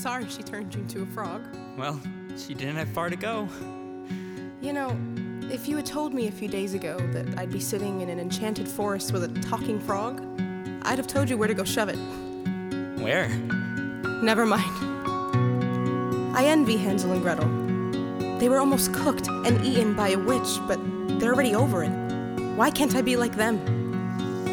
sorry she turned you into a frog. Well, she didn't have far to go. You know, if you had told me a few days ago that I'd be sitting in an enchanted forest with a talking frog, I'd have told you where to go shove it. Where? Never mind. I envy Hansel and Gretel. They were almost cooked and eaten by a witch, but they're already over it. Why can't I be like them?